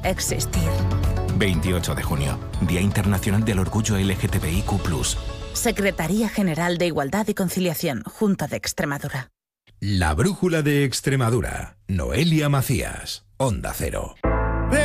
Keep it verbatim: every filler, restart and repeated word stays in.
existir. veintiocho de junio, Día Internacional del Orgullo L G T B I Q plus. Secretaría General de Igualdad y Conciliación, Junta de Extremadura. La brújula de Extremadura. Noelia Macías, Onda Cero.